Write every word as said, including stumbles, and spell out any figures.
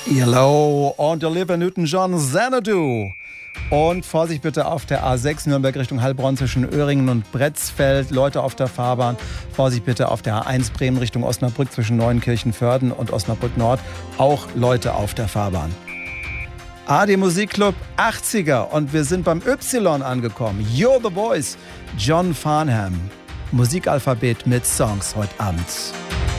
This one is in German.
Hello und Olivia Newton-John, Xanadu. Und Vorsicht bitte auf der A sechs Nürnberg Richtung Heilbronn zwischen Öhringen und Bretzfeld. Leute auf der Fahrbahn. Vorsicht bitte auf der A eins Bremen Richtung Osnabrück zwischen Neuenkirchen-Vörden und Osnabrück Nord. Auch Leute auf der Fahrbahn. A D Musikclub achtziger und wir sind beim Y angekommen. You're the Voice, John Farnham. Musikalphabet mit Songs heute Abend.